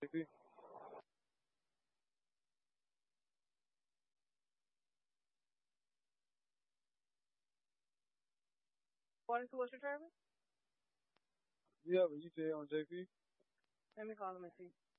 JP. What is what's your Travis? You have a ETA on JP? Let me call him and see.